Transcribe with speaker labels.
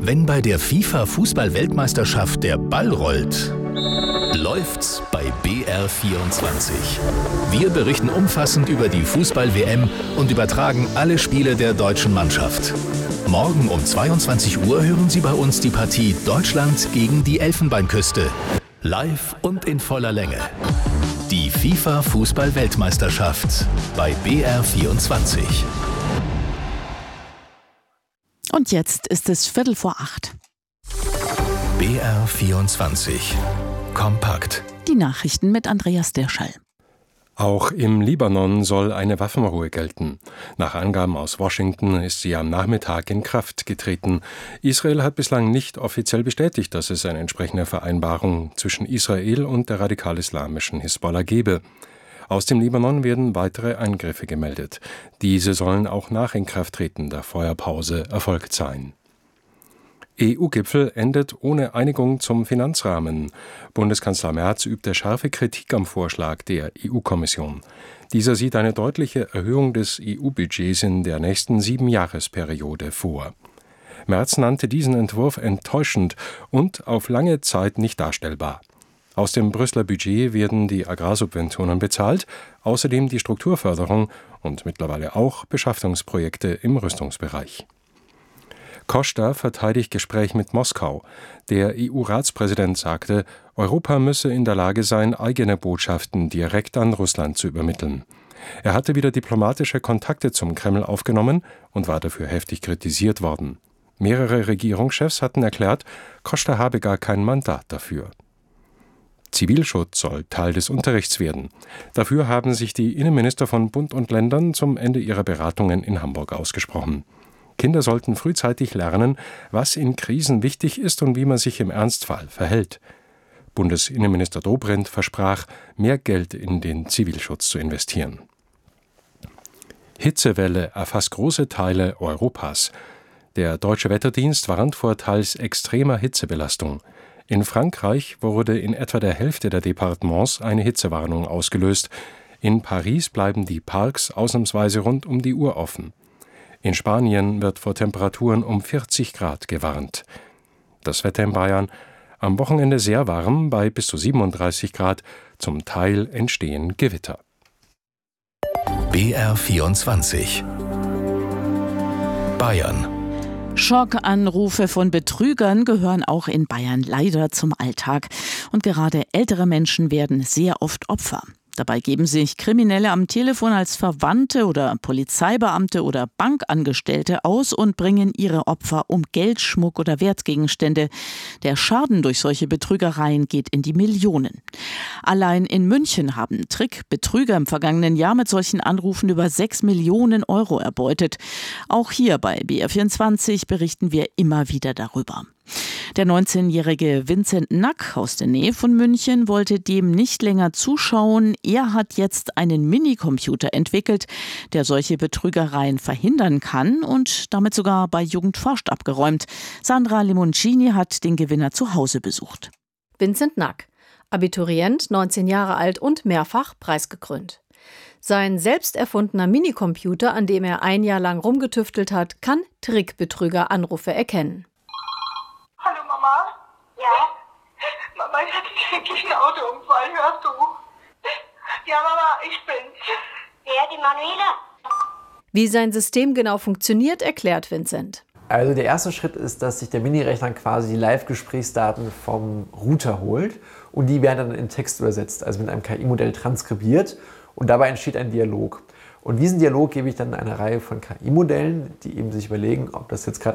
Speaker 1: Wenn bei der FIFA-Fußball-Weltmeisterschaft der Ball rollt, läuft's bei BR24. Wir berichten umfassend über die Fußball-WM und übertragen alle Spiele der deutschen Mannschaft. Morgen um 22 Uhr hören Sie bei uns die Partie Deutschland gegen die Elfenbeinküste. Live und in voller Länge. Die FIFA-Fußball-Weltmeisterschaft bei BR24.
Speaker 2: Und jetzt ist es 7:45.
Speaker 1: BR24. Kompakt.
Speaker 2: Die Nachrichten mit Andreas Dirschall.
Speaker 3: Auch im Libanon soll eine Waffenruhe gelten. Nach Angaben aus Washington ist sie am Nachmittag in Kraft getreten. Israel hat bislang nicht offiziell bestätigt, dass es eine entsprechende Vereinbarung zwischen Israel und der radikal-islamischen Hisbollah gebe. Aus dem Libanon werden weitere Angriffe gemeldet. Diese sollen auch nach Inkrafttreten der Feuerpause erfolgt sein. EU-Gipfel endet ohne Einigung zum Finanzrahmen. Bundeskanzler Merz übte scharfe Kritik am Vorschlag der EU-Kommission. Dieser sieht eine deutliche Erhöhung des EU-Budgets in der nächsten 7-Jahresperiode vor. Merz nannte diesen Entwurf enttäuschend und auf lange Zeit nicht darstellbar. Aus dem Brüsseler Budget werden die Agrarsubventionen bezahlt, außerdem die Strukturförderung und mittlerweile auch Beschaffungsprojekte im Rüstungsbereich. Costa verteidigt Gespräch mit Moskau. Der EU-Ratspräsident sagte, Europa müsse in der Lage sein, eigene Botschaften direkt an Russland zu übermitteln. Er hatte wieder diplomatische Kontakte zum Kreml aufgenommen und war dafür heftig kritisiert worden. Mehrere Regierungschefs hatten erklärt, Costa habe gar kein Mandat dafür. Zivilschutz soll Teil des Unterrichts werden. Dafür haben sich die Innenminister von Bund und Ländern zum Ende ihrer Beratungen in Hamburg ausgesprochen. Kinder sollten frühzeitig lernen, was in Krisen wichtig ist und wie man sich im Ernstfall verhält. Bundesinnenminister Dobrindt versprach, mehr Geld in den Zivilschutz zu investieren. Hitzewelle erfasst große Teile Europas. Der Deutsche Wetterdienst warnt vor teils extremer Hitzebelastung. In Frankreich wurde in etwa der Hälfte der Departements eine Hitzewarnung ausgelöst. In Paris bleiben die Parks ausnahmsweise rund um die Uhr offen. In Spanien wird vor Temperaturen um 40 Grad gewarnt. Das Wetter in Bayern: am Wochenende sehr warm bei bis zu 37 Grad. Zum Teil entstehen Gewitter.
Speaker 1: BR24. Bayern.
Speaker 2: Schockanrufe von Betrügern gehören auch in Bayern leider zum Alltag. Und gerade ältere Menschen werden sehr oft Opfer. Dabei geben sich Kriminelle am Telefon als Verwandte oder Polizeibeamte oder Bankangestellte aus und bringen ihre Opfer um Geld, Schmuck oder Wertgegenstände. Der Schaden durch solche Betrügereien geht in die Millionen. Allein in München haben Trickbetrüger im vergangenen Jahr mit solchen Anrufen über 6 Millionen Euro erbeutet. Auch hier bei BR24 berichten wir immer wieder darüber. Der 19-jährige Vincent Nack aus der Nähe von München wollte dem nicht länger zuschauen. Er hat jetzt einen Minicomputer entwickelt, der solche Betrügereien verhindern kann und damit sogar bei Jugend forscht abgeräumt. Sandra Limoncini hat den Gewinner zu Hause besucht.
Speaker 4: Vincent Nack, Abiturient, 19 Jahre alt und mehrfach preisgekrönt. Sein selbst erfundener Minicomputer, an dem er ein Jahr lang rumgetüftelt hat, kann Trickbetrüger-Anrufe erkennen.
Speaker 5: Hallo Mama?
Speaker 6: Ja?
Speaker 5: Mama, ich hatte schrecklich einen Autounfall, hörst du? Ja Mama, ich bin's.
Speaker 6: Wer, die Manuela?
Speaker 4: Wie sein System genau funktioniert, erklärt Vincent.
Speaker 7: Also der erste Schritt ist, dass sich der Mini-Rechner quasi die Live-Gesprächsdaten vom Router holt und die werden dann in Text übersetzt, also mit einem KI-Modell transkribiert und dabei entsteht ein Dialog. Und diesen Dialog gebe ich dann einer Reihe von KI-Modellen, die eben sich überlegen, ob das jetzt gerade